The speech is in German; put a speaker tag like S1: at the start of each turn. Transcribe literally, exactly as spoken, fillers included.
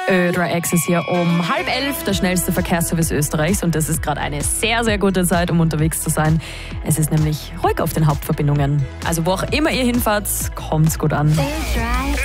S1: Ö drei X ist hier um halb elf, der schnellste Verkehrsservice Österreichs, und das ist gerade eine sehr, sehr gute Zeit, um unterwegs zu sein. Es ist nämlich ruhig auf den Hauptverbindungen. Also wo auch immer ihr hinfahrt, kommt's gut an.